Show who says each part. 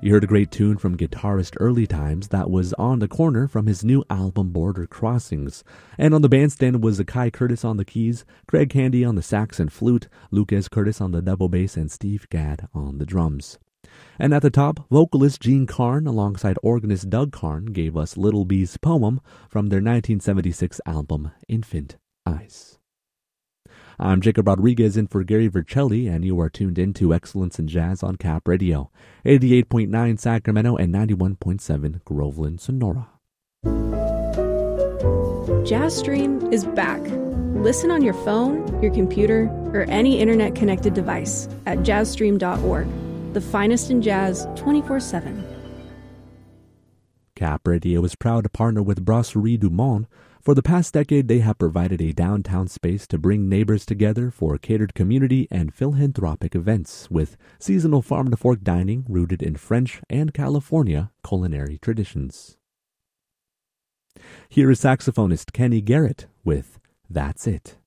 Speaker 1: You heard a great tune from guitarist Early Times that was on the corner from his new album Border Crossings. And on the bandstand was Akai Curtis on the keys, Craig Handy on the sax and flute, Lucas Curtis on the double bass, and Steve Gadd on the drums. And at the top, vocalist Gene Carn alongside organist Doug Carn gave us Little Bee's Poem from their 1976 album Infant Eyes. I'm Jacob Rodriguez in for Gary Vercelli, and you are tuned in to Excellence in Jazz on Cap Radio, 88.9 Sacramento and 91.7 Groveland, Sonora.
Speaker 2: JazzStream is back. Listen on your phone, your computer, or any internet-connected device at jazzstream.org. The finest in jazz 24/7.
Speaker 1: Cap Radio is proud to partner with Brasserie du Monde. For the past decade, they have provided a downtown space to bring neighbors together for catered community and philanthropic events with seasonal farm-to-fork dining rooted in French and California culinary traditions. Here is saxophonist Kenny Garrett with That's It.